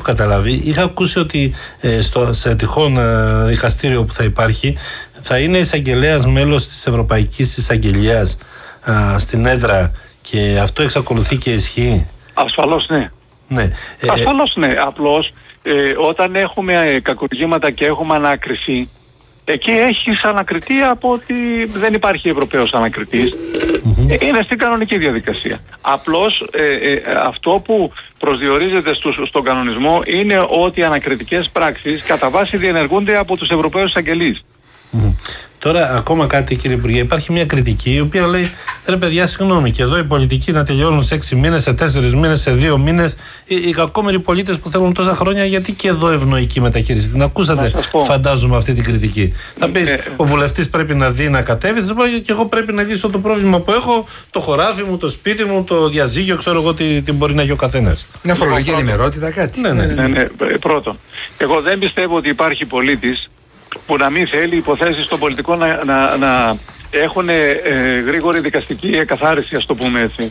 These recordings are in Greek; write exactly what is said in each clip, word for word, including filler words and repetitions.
καταλάβει. Είχα ακούσει ότι ε, στο, σε τυχόν ε, δικαστήριο που θα υπάρχει θα είναι εισαγγελέας μέλος της Ευρωπαϊκής Εισαγγελίας ε, στην έδρα, και αυτό εξακολουθεί και ισχύει. Ασφαλώς ναι. Ναι. Ε, Ασφαλώς ναι. Απλώς ε, όταν έχουμε ε, κακουργήματα και έχουμε ανάκριση, εκεί έχεις ανακριτή από ότι δεν υπάρχει Ευρωπαίος ανακριτής. Mm-hmm. Είναι στην κανονική διαδικασία. Απλώς ε, ε, αυτό που προσδιορίζεται στο, στον κανονισμό είναι ότι οι ανακριτικές πράξεις κατά βάση διενεργούνται από τους Ευρωπαίους εισαγγελείς. Mm-hmm. Τώρα, ακόμα κάτι, κύριε Υπουργέ, υπάρχει μια κριτική η οποία λέει: ρε παιδιά, συγγνώμη, και εδώ οι πολιτικοί να τελειώνουν σε έξι μήνες, σε τέσσερις μήνες, σε δύο μήνες. Οι, οι κακόμεροι πολίτες που θέλουν τόσα χρόνια, γιατί και εδώ ευνοϊκή μεταχείριση? Την ακούσατε, φαντάζομαι, αυτή την κριτική. Θα πεις, ε, ο βουλευτής πρέπει να δει να κατέβει, θα πω, και εγώ πρέπει να λύσω το πρόβλημα που έχω, το χωράφι μου, το σπίτι μου, το διαζύγιο, ξέρω εγώ τι, τι μπορεί να έχει ο καθένας. Μια φορολογική ενημερότητα, κάτι. Ναι, ναι. Ναι, ναι. Πρώτον, εγώ δεν πιστεύω ότι υπάρχει πολίτης που να μην θέλει υποθέσεις των πολιτικών να, να, να έχουν ε, γρήγορη δικαστική εκαθάριση, ας το πούμε έτσι.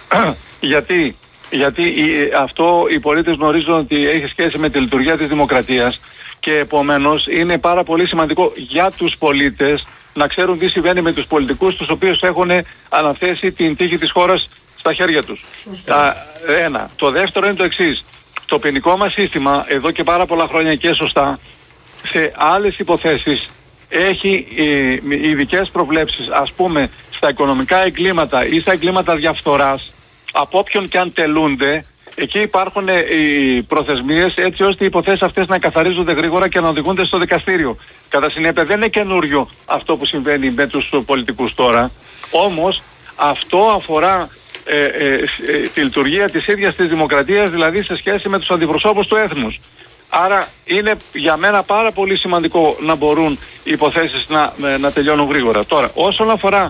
γιατί γιατί η, αυτό οι πολίτες γνωρίζουν ότι έχει σχέση με τη λειτουργία της δημοκρατίας, και επομένως είναι πάρα πολύ σημαντικό για τους πολίτες να ξέρουν τι συμβαίνει με τους πολιτικούς, τους οποίους έχουν αναθέσει την τύχη της χώρας στα χέρια τους. Α, ένα. Το δεύτερο είναι το εξής. Το ποινικό μας σύστημα εδώ και πάρα πολλά χρόνια, και σωστά, σε άλλες υποθέσεις έχει ε, ειδικές προβλέψεις, ας πούμε στα οικονομικά εγκλήματα ή στα εγκλήματα διαφθοράς, από όποιον και αν τελούνται, εκεί υπάρχουν ε, οι προθεσμίες έτσι ώστε οι υποθέσεις αυτές να καθαρίζονται γρήγορα και να οδηγούνται στο δικαστήριο. Κατά συνέπεια δεν είναι καινούριο αυτό που συμβαίνει με τους πολιτικούς τώρα, όμως αυτό αφορά ε, ε, ε, τη λειτουργία της ίδιας της δημοκρατίας, δηλαδή σε σχέση με τους αντιπροσώπους του έθνους. Άρα είναι για μένα πάρα πολύ σημαντικό να μπορούν οι υποθέσεις να, να τελειώνουν γρήγορα. Τώρα, όσον αφορά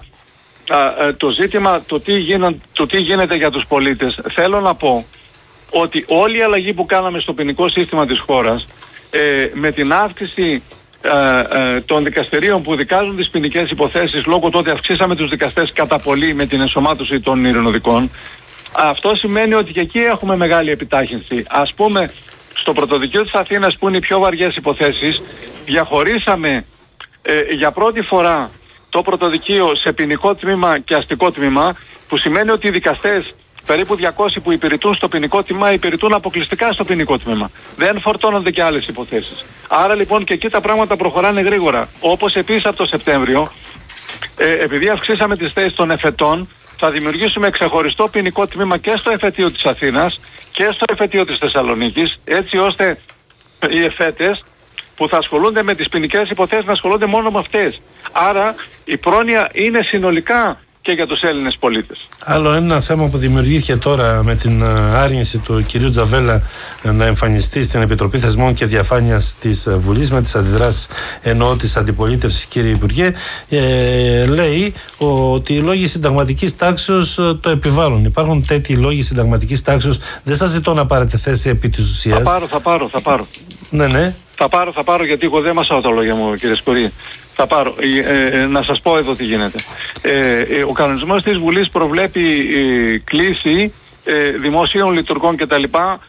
α, το ζήτημα το τι, γίνα, το τι γίνεται για τους πολίτες, θέλω να πω ότι όλη η αλλαγή που κάναμε στο ποινικό σύστημα της χώρας, ε, με την αύξηση ε, ε, των δικαστηρίων που δικάζουν τις ποινικές υποθέσεις, λόγω του ότι αυξήσαμε τους δικαστές κατά πολύ με την ενσωμάτωση των ειρηνοδικών, αυτό σημαίνει ότι και εκεί έχουμε μεγάλη επιτάχυνση. Ας πούμε, στο πρωτοδικείο της Αθήνας, που είναι οι πιο βαριές υποθέσεις, διαχωρίσαμε ε, για πρώτη φορά το πρωτοδικείο σε ποινικό τμήμα και αστικό τμήμα, που σημαίνει ότι οι δικαστές, περίπου διακόσιοι που υπηρετούν στο ποινικό τμήμα, υπηρετούν αποκλειστικά στο ποινικό τμήμα. Δεν φορτώνονται και άλλες υποθέσεις. Άρα λοιπόν και εκεί τα πράγματα προχωράνε γρήγορα. Όπως επίσης από το Σεπτέμβριο, ε, επειδή αυξήσαμε τις θέσεις των εφετών, θα δημιουργήσουμε ξεχωριστό ποινικό τμήμα και στο εφετείο της Αθήνας και στο εφετείο της Θεσσαλονίκης, έτσι ώστε οι εφέτες που θα ασχολούνται με τις ποινικές υποθέσεις να ασχολούνται μόνο με αυτές. Άρα η πρόνοια είναι συνολικά και για τους Έλληνες πολίτες. Άλλο ένα θέμα που δημιουργήθηκε τώρα με την άρνηση του κυρίου Τζαβέλα να εμφανιστεί στην Επιτροπή Θεσμών και Διαφάνειας της Βουλής, με τις αντιδράσεις εννοώ της αντιπολίτευσης, κύριε Υπουργέ, ε, λέει ότι οι λόγοι συνταγματικής τάξεως το επιβάλλουν. Υπάρχουν τέτοιοι λόγοι συνταγματικής τάξεως. Δεν σας ζητώ να πάρετε θέση επί της ουσίας. Θα πάρω, θα πάρω, θα πάρω. Ναι, ναι. Θα πάρω, θα πάρω, γιατί εγώ δεν μασάω τα λόγια μου, κύριε Σκουρή. Θα πάρω. Ε, ε, να σας πω εδώ τι γίνεται. Ε, ε, ο κανονισμός της Βουλής προβλέπει ε, κλίση ε, δημοσίων λειτουργών κτλ.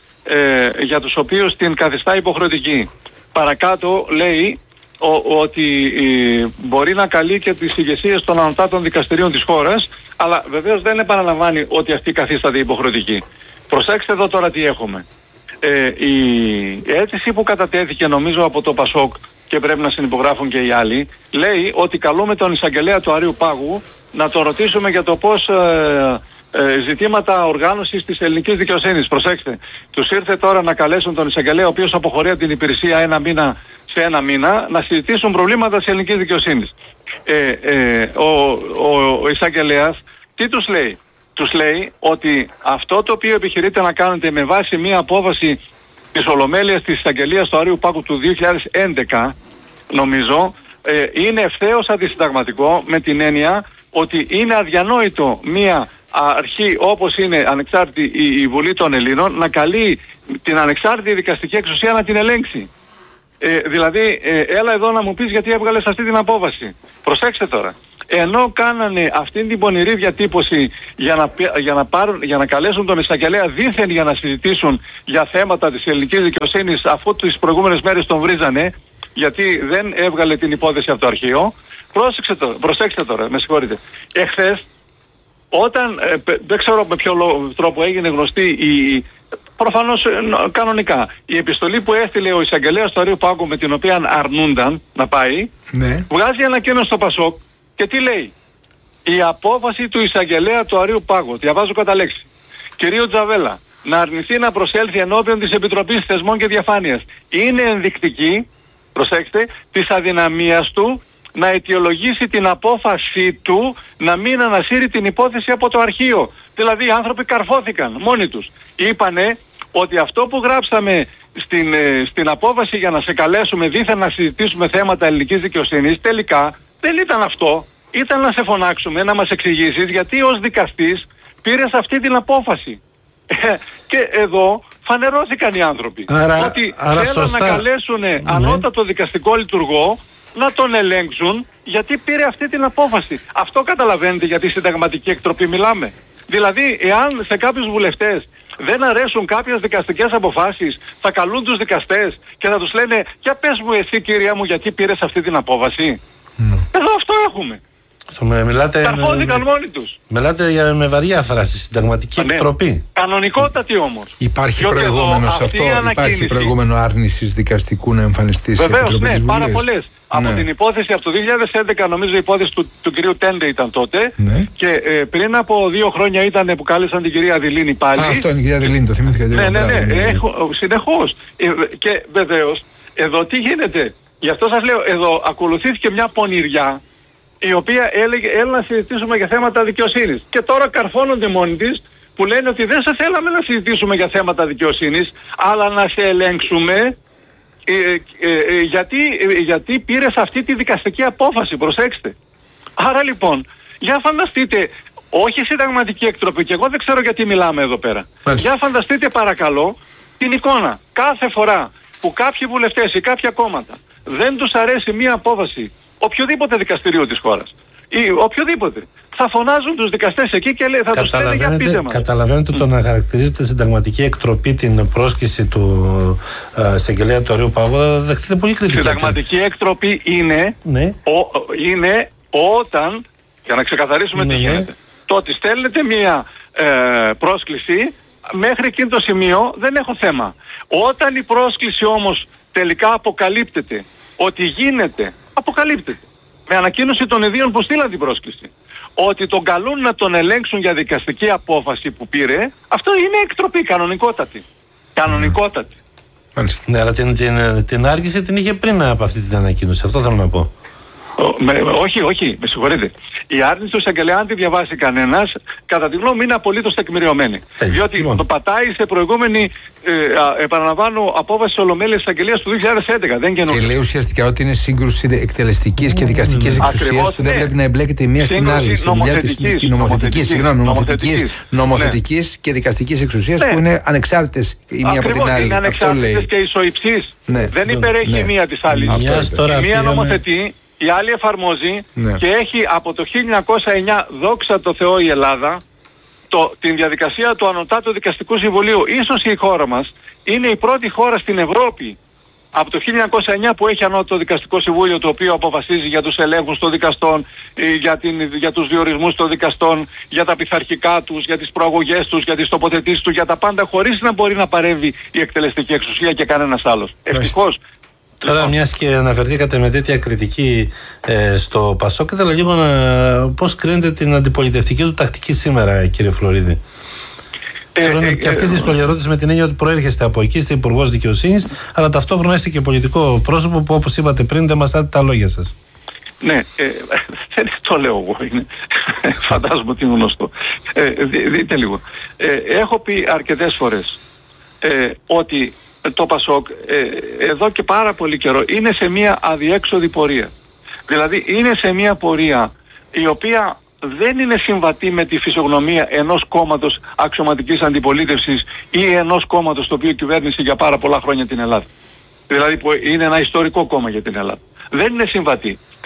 Ε, για τους οποίους την καθιστά υποχρεωτική. Παρακάτω λέει ο, ότι ε, μπορεί να καλεί και τις ηγεσίες των ανωτάτων δικαστηρίων της χώρας, αλλά βεβαίως δεν επαναλαμβάνει ότι αυτή καθίσταται υποχρεωτική. Προσέξτε εδώ τώρα τι έχουμε. Ε, η αίτηση που κατατέθηκε, νομίζω από το ΠΑΣΟΚ, και πρέπει να συνυπογράφουν και οι άλλοι, λέει ότι καλούμε τον εισαγγελέα του Αρείου Πάγου να το ρωτήσουμε για το πώς ε, ε, ζητήματα οργάνωσης της ελληνικής δικαιοσύνης. Προσέξτε, τους ήρθε τώρα να καλέσουν τον εισαγγελέα, ο οποίος αποχωρεί από την υπηρεσία ένα μήνα σε ένα μήνα, να συζητήσουν προβλήματα της ελληνικής δικαιοσύνης. Ε, ε, ο, ο, ο εισαγγελέας τι τους λέει? Τους λέει ότι αυτό το οποίο επιχειρείτε να κάνετε με βάση μια απόφαση της Ολομέλειας της Εισαγγελίας του Αρείου Πάγου του δύο χιλιάδες έντεκα, νομίζω, ε, είναι ευθέως αντισυνταγματικό, με την έννοια ότι είναι αδιανόητο μια αρχή όπως είναι ανεξάρτητη η, η Βουλή των Ελλήνων να καλεί την ανεξάρτητη δικαστική εξουσία να την ελέγξει. Ε, δηλαδή, ε, έλα εδώ να μου πεις γιατί έβγαλες αυτή την απόφαση. Προσέξτε τώρα. ενώ κάνανε αυτήν την πονηρή διατύπωση για να, για να, πάρουν, για να καλέσουν τον εισαγγελέα δήθεν για να συζητήσουν για θέματα της ελληνικής δικαιοσύνης, αφού τις προηγούμενες μέρες τον βρίζανε γιατί δεν έβγαλε την υπόθεση από το αρχείο. Πρόσεξε τώρα, προσέξτε τώρα, με συγχωρείτε. Εχθές, όταν, ε, δεν ξέρω με ποιο τρόπο έγινε γνωστή η, προφανώς ε, κανονικά, η επιστολή που έστειλε ο εισαγγελέας του Αρείου Πάγου, με την οποία αρνούνταν να πάει, ναι. Βγάζει ανακοίνωση στο Πασόκ και τι λέει? Η απόφαση του εισαγγελέα του Αρείου Πάγου, διαβάζω κατά λέξη, κυρίου Τζαβέλα, να αρνηθεί να προσέλθει ενώπιον της Επιτροπής Θεσμών και Διαφάνειας, είναι ενδεικτική, προσέξτε, της αδυναμίας του να αιτιολογήσει την απόφαση του να μην ανασύρει την υπόθεση από το αρχείο. Δηλαδή οι άνθρωποι καρφώθηκαν μόνοι τους. Είπανε ότι αυτό που γράψαμε στην, ε, στην απόφαση για να σε καλέσουμε δήθεν να συζητήσουμε θέματα ελληνικής δικαιοσύνης, τελικά δεν ήταν αυτό. Ήταν να σε φωνάξουμε, να μας εξηγήσεις γιατί ως δικαστής πήρες αυτή την απόφαση. Και εδώ φανερώθηκαν οι άνθρωποι. Άρα, ότι άρα θέλουν σωστά. να καλέσουν ναι. ανώτατο δικαστικό λειτουργό να τον ελέγξουν γιατί πήρε αυτή την απόφαση. Αυτό καταλαβαίνετε γιατί συνταγματική εκτροπή μιλάμε? Δηλαδή, εάν σε κάποιους βουλευτές δεν αρέσουν κάποιες δικαστικές αποφάσεις, θα καλούν τους δικαστές και θα τους λένε «Για πες μου εσύ κυρία μου γιατί πήρες αυτή την απόφαση». Mm. Εδώ αυτό έχουμε. Μιλάτε, καρφώθηκαν με, μόνοι τους. Μιλάτε για, με βαριά φράση, συνταγματική ναι. εκτροπή. Κανονικότατη όμως. Υπάρχει προηγούμενο σε αυτό, υπάρχει προηγούμενο άρνησης δικαστικού να εμφανιστεί σε Βεβαίως, Επιτροπή ναι, της Βουλής. πάρα πολλές. Ναι. Από την υπόθεση από το δύο χιλιάδες έντεκα, νομίζω η υπόθεση του, του κυρίου Τέντε ήταν τότε. Ναι. Και ε, πριν από δύο χρόνια ήταν που κάλεσαν την κυρία Δηλίνη πάλι. Α, αυτό είναι η κυρία Δηλίνη, το θυμήθηκα. Ναι, ναι, ναι, ναι. Έχω, συνεχώς. Ε, και βεβαίως, εδώ τι γίνεται? Γι' αυτό σας λέω, εδώ ακολουθήθηκε μια πονηριά η οποία έλεγε έλα να συζητήσουμε για θέματα δικαιοσύνης. Και τώρα καρφώνονται μόνοι της που λένε ότι δεν σε θέλαμε να συζητήσουμε για θέματα δικαιοσύνης, αλλά να σε ελέγξουμε ε, ε, ε, γιατί, ε, γιατί πήρες αυτή τη δικαστική απόφαση. Προσέξτε. Άρα λοιπόν, για φανταστείτε, όχι συνταγματική εκτροπή, και εγώ δεν ξέρω γιατί μιλάμε εδώ πέρα. Μάλιστα. Για φανταστείτε παρακαλώ την εικόνα. Κάθε φορά που κάποιοι βουλευτές ή κάποια κόμματα δεν τους αρέσει μία απόφαση οποιοδήποτε δικαστηρίο της χώρας ή οποιοδήποτε, θα φωνάζουν τους δικαστές εκεί και λέει, θα τους λένε για πείτε μας. Καταλαβαίνετε mm. το να χαρακτηρίζεται συνταγματική εκτροπή την πρόσκληση του ε, εισαγγελέα του Αρείου Πάγου, δεχτείτε πολύ κριτική. Συνταγματική εκτροπή είναι, ναι. ο, είναι όταν, για να ξεκαθαρίσουμε ναι, τι γίνεται, ναι. το ότι στέλνετε μία ε, πρόσκληση μέχρι εκείνο το σημείο δεν έχω θέμα. Όταν η πρόσκληση όμως τελικά αποκαλύπτεται ότι γίνεται, αποκαλύπτεται με ανακοίνωση των ιδίων που στείλαν την πρόσκληση, ότι τον καλούν να τον ελέγξουν για δικαστική απόφαση που πήρε, αυτό είναι εκτροπή κανονικότατη. Κανονικότατη. Mm. Ναι, αλλά την, την, την άργηση την είχε πριν από αυτή την ανακοίνωση, αυτό θέλω να πω. Με, όχι, όχι, με συγχωρείτε. Η άρνηση του εισαγγελέα, αν τη διαβάσει κανένας, κατά τη γνώμη μου είναι απολύτως τεκμηριωμένη. Ε, διότι λοιπόν. το πατάει σε προηγούμενη, ε, επαναλαμβάνω, απόφαση της Ολομέλειας εισαγγελίας του δύο χιλιάδες έντεκα. Δεν και λέει ουσιαστικά ότι είναι σύγκρουση εκτελεστικής και δικαστικής mm, εξουσίας που δεν ναι. πρέπει να εμπλέκεται η μία στην άλλη. Στη δουλειά της νομοθετικής, συγγνώμη, νομοθετικής, νομοθετικής και δικαστικής εξουσίας που είναι ανεξάρτητες η μία από την άλλη. Είναι ανεξάρτητες και ισοϊψείς. Δεν υπερέχει η μία της άλλης. Η μία νομοθετεί. Η άλλη εφαρμόζει ναι. και έχει από το χίλια εννιακόσια εννιά, δόξα τω Θεώ η Ελλάδα, το, την διαδικασία του Ανωτάτου Δικαστικού Συμβουλίου. Ίσως η χώρα μας είναι η πρώτη χώρα στην Ευρώπη από το χίλια εννιακόσια εννιά που έχει Ανώτατο Δικαστικό Συμβούλιο, το οποίο αποφασίζει για τους ελέγχους των δικαστών, για, την, για τους διορισμούς των δικαστών, για τα πειθαρχικά τους, για τις προαγωγές τους, για τις τοποθετήσεις τους, για τα πάντα, χωρίς να μπορεί να παρέμβει η εκτελεστική εξουσία και κανένας άλλος. Ευτυχώς. Τώρα, μιας και αναφερθήκατε με τέτοια κριτική ε, στο Πασόκ, ήθελα λίγο να. Πώς κρίνετε την αντιπολιτευτική του τακτική σήμερα, κύριε Φλωρίδη? Ε, Ξέρω, είναι ε, και αυτή η ε, δύσκολη ερώτηση με την έννοια ότι προέρχεστε από εκεί, είστε υπουργός δικαιοσύνης, αλλά ταυτόχρονα είστε και πολιτικό πρόσωπο που, όπως είπατε πριν, δεν μαστάτε τα λόγια σας. Ναι, ε, δεν το λέω εγώ, είναι. Φαντάζομαι ότι είναι γνωστό. Ε, δι, δείτε λίγο. Ε, έχω πει αρκετές φορές ε, ότι το Πασόκ ε, εδώ και πάρα πολύ καιρό είναι σε μια αδιέξοδη πορεία. Δηλαδή είναι σε μια πορεία η οποία δεν είναι συμβατή με τη φυσιογνωμία ενός κόμματος αξιωματικής αντιπολίτευσης ή ενός κόμματος το οποίο κυβέρνησε για πάρα πολλά χρόνια την Ελλάδα. Δηλαδή που είναι ένα ιστορικό κόμμα για την Ελλάδα. Δεν είναι συμβατή.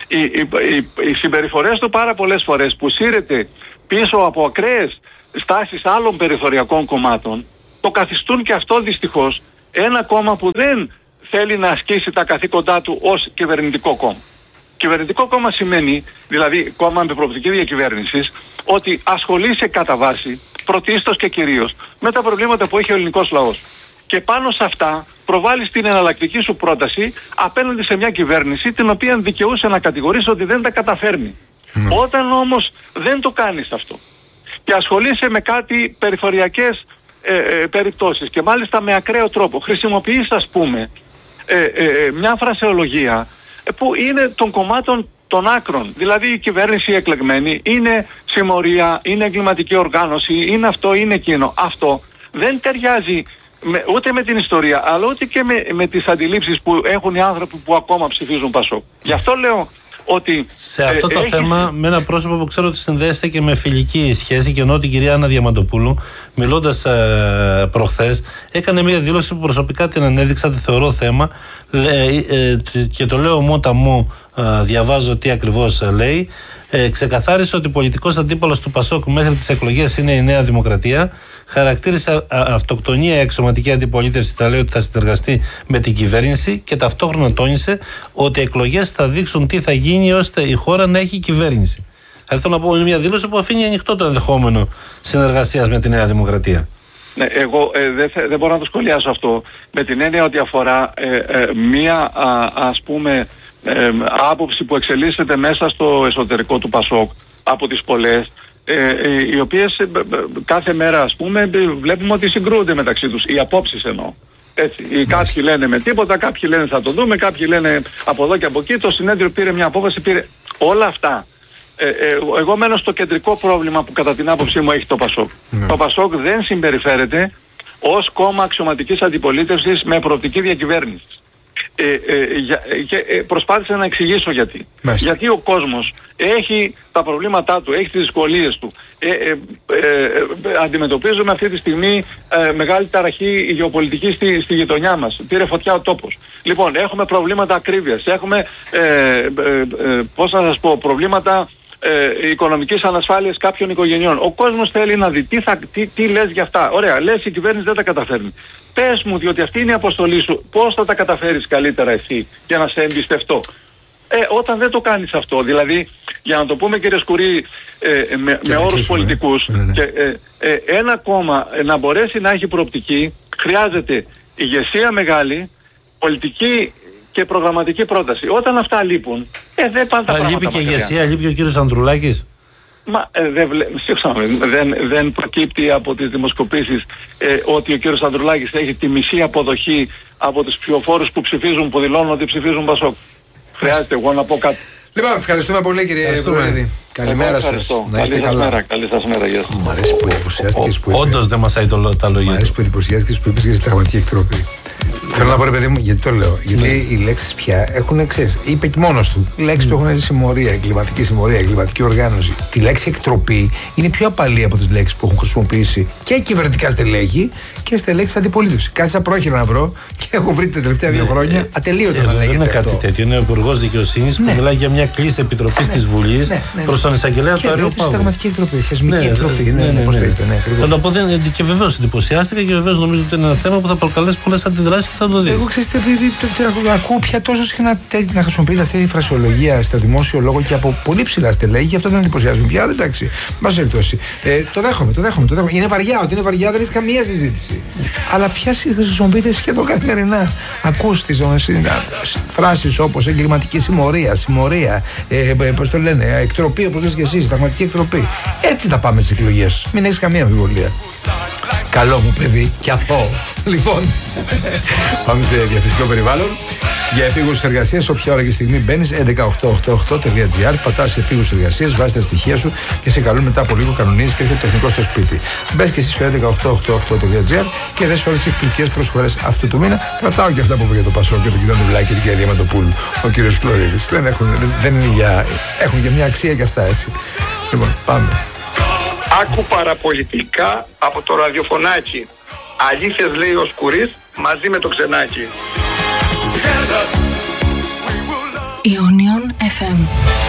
οι, οι, οι, οι συμπεριφορές του πάρα πολλές φορές που σύρεται πίσω από ακραίες στάσεις άλλων περιθωριακών κομμάτων, το καθιστούν και αυτό δυστυχώς ένα κόμμα που δεν θέλει να ασκήσει τα καθήκοντά του ως κυβερνητικό κόμμα. Κυβερνητικό κόμμα σημαίνει, δηλαδή κόμμα με προοπτική διακυβέρνησης, ότι ασχολείσαι κατά βάση, πρωτίστως και κυρίως, με τα προβλήματα που έχει ο ελληνικός λαός. Και πάνω σε αυτά προβάλλεις την εναλλακτική σου πρόταση απέναντι σε μια κυβέρνηση την οποία δικαιούσε να κατηγορείς ότι δεν τα καταφέρνει. Mm. Όταν όμως δεν το κάνεις αυτό και ασχολείσαι με κάτι περιθωριακές ε, ε, περιπτώσεις και μάλιστα με ακραίο τρόπο, χρησιμοποιείς ας πούμε ε, ε, μια φρασεολογία που είναι των κομμάτων των άκρων. Δηλαδή η κυβέρνηση εκλεγμένη είναι συμμορία, είναι εγκληματική οργάνωση, είναι αυτό, είναι εκείνο. Αυτό δεν ταιριάζει με, ούτε με την ιστορία, αλλά ούτε και με, με τις αντιλήψεις που έχουν οι άνθρωποι που ακόμα ψηφίζουν Πασόκ. Γι' αυτό λέω ότι σε αυτό ε, το έχει... θέμα, με ένα πρόσωπο που ξέρω ότι συνδέεται και με φιλική σχέση, και ενώ την κυρία Άννα Διαμαντοπούλου, μιλώντας ε, προχθές, έκανε μια δήλωση που προσωπικά την ανέδειξα, τη θεωρώ θέμα, λέει, ε, και το λέω μότα μου, ε, διαβάζω τι ακριβώς λέει. Ε, ξεκαθάρισε ότι πολιτικός αντίπαλος του Πασόκ μέχρι τις εκλογές είναι η Νέα Δημοκρατία. Χαρακτήρισε α, α, αυτοκτονία η εξωματική αντιπολίτευση, τα λέει ότι θα συνεργαστεί με την κυβέρνηση, και ταυτόχρονα τόνισε ότι οι εκλογές θα δείξουν τι θα γίνει ώστε η χώρα να έχει κυβέρνηση. Θα θέλω να πω, είναι μια δήλωση που αφήνει ανοιχτό το ενδεχόμενο συνεργασίας με τη Νέα Δημοκρατία. Ναι, εγώ ε, δεν, δεν μπορώ να το σχολιάσω αυτό με την έννοια ότι αφορά ε, ε, μία α, ας πούμε ε, άποψη που εξελίσσεται μέσα στο εσωτερικό του Πασόκ από τις πολλές, ε, ε, οι οποίες ε, κάθε μέρα ας πούμε βλέπουμε ότι συγκρούονται μεταξύ τους, οι απόψεις εννοώ. Έτσι, οι κάποιοι λένε με τίποτα, κάποιοι λένε θα το δούμε, κάποιοι λένε από εδώ και από εκεί, το συνέδριο πήρε μια απόφαση, πήρε όλα αυτά. Ε, ε, εγώ μένω στο κεντρικό πρόβλημα που κατά την άποψή μου έχει το Πασόκ. Ναι. Το Πασόκ δεν συμπεριφέρεται ως κόμμα αξιωματικής αντιπολίτευσης με προοπτική διακυβέρνηση. Ε, ε, για, και ε, προσπάθησα να εξηγήσω γιατί. Μάλιστα. Γιατί ο κόσμος έχει τα προβλήματά του, έχει τις δυσκολίες του. Ε, ε, ε, ε, αντιμετωπίζουμε αυτή τη στιγμή ε, μεγάλη ταραχή γεωπολιτική στη, στη γειτονιά μας. Πήρε φωτιά ο τόπος. Λοιπόν, έχουμε προβλήματα ακρίβειας, έχουμε ε, ε, ε, πώς να σας πω, προβλήματα ε, οικονομικής ανασφάλειας κάποιων οικογενειών. Ο κόσμος θέλει να δει τι, θα, τι, τι λες για αυτά. Ωραία, λες η κυβέρνηση δεν τα καταφέρνει. Πες μου, διότι αυτή είναι η αποστολή σου, πώς θα τα καταφέρεις καλύτερα εσύ για να σε εμπιστευτώ. Ε, όταν δεν το κάνεις αυτό, δηλαδή, για να το πούμε κύριε Σκουρή, ε, με, με όρους πολιτικούς, ναι, ναι. Και, ε, ε, ένα κόμμα ε, να μπορέσει να έχει προοπτική, χρειάζεται ηγεσία μεγάλη, πολιτική και προγραμματική πρόταση. Όταν αυτά λείπουν, ε, δεν πάνε τα πράγματα. Λείπει και η ηγεσία, λείπει και ο κύριος Ανδρουλάκης. Μα ε, δεν, βλέ... δεν, δεν προκύπτει από τις δημοσκοπήσεις ε, ότι ο κύριος Ανδρουλάκης έχει τη μισή αποδοχή από τους ψηφοφόρους που ψηφίζουν, που δηλώνουν ότι ψηφίζουν Πασόκ. Χρειάζεται εγώ να πω κάτι. Λοιπόν, ευχαριστούμε πολύ κύριε Βουλίδη. Καλημέρα σας. Να είστε καλά. Καλή σας μέρα. Γεια σας. Μου αρέσει που εντυπωσιάστηκες που όντως δεν μασάει τα λόγια. Μου αρέσει που εντυπωσιάστηκες που είπες για τη πραγματική εκτροπή. Θέλω να πω ρε παιδί μου, γιατί το λέω. Γιατί οι λέξεις πια έχουν εξές. Είπε και μόνος του. Οι λέξεις που έχουν συμμορία, εγκληματική συμμορία, εγκληματική οργάνωση. Τη λέξη εκτροπή είναι πιο απαλή από τις λέξεις που έχουν χρησιμοποιήσει και κυβερνητικά στελέχη και στελέχη της αντιπολίτευσης. Κάτσα πρόχειρα να βρω και έχω βρει τα τελευταία δύο χρόνια ατελείωτα να λέγεται. Δεν είναι κάτι τέτοιο. Είναι ο Υπουργός Δικαιοσύνης που μιλάει για μια κλίση επιτροπής της Βουλής προς τον εισαγγελέα του Αριού Παύλου. Συνταγματική εκτροπή, θεσμική εκτροπή. Θέλω να πω, και βεβαίως εντυπωσιάστηκα και βεβαίως νομίζω ότι είναι ένα θέμα που θα προκαλέσει πολλές αντιδράσεις και θα το δει. Εγώ ξέρετε, επειδή ακούω πια τόσο συχνά να χρησιμοποιείται αυτή η φρασιολογία στο δημόσιο λόγο και από πολύ ψηλά στελέχη, γι' αυτό δεν εντυπωσιάζουν πια. Εντάξει, μας περιπτώσει. Ε, το δέχομαι, το δέχομαι, το δέχομαι. Είναι βαριά, ότι είναι βαριά δεν έχει καμία συζήτηση. Αλλά πια χρησιμοποιείται σχεδόν καθημερινά. Ακούς τις φράσεις όπως εγκληματική συμμορία, συμμορία, ε, πώς το λένε, εκτροπή, όπως λες και εσύ, συνταγματική εκτροπή. Έτσι θα πάμε στις εκλογές. Μην έχεις καμία αμφιβολία. Καλό μου παιδί, και αυτό. Λοιπόν, πάμε σε διαφημιστικό περιβάλλον. Για επίγουσες εργασίες, όποια ώρα και στιγμή μπαίνεις, έντεκα οκτώ ογδόντα οκτώ τελεία τζι άρ, πατάς σε επίγουσες εργασίες, βάζεις τα στοιχεία σου και σε καλούν μετά από λίγο κανονίζεις και έρχεται το τεχνικό στο σπίτι. Μπες και εσύ στο έντεκα οκτώ ογδόντα οκτώ τελεία τζι άρ και δες όλες τις εκπληκτικές προσφορές αυτού του μήνα. Κρατάω και αυτά που είπε για το Πασόκ και τον κύριο Ανδρουλάκη και την κυρία Διαμαντοπούλου, ο κύριος Φλωρίδης. Δεν έχουν, δεν είναι για, έχουν και μια αξία και αυτά, έτσι. Λοιπόν, πάμε. Άκου παραπολιτικά από το ραδιοφωνάκι. Αλήθειες λέει ο Σκουρής μαζί με το Ξενάκι. Ionion εφ εμ.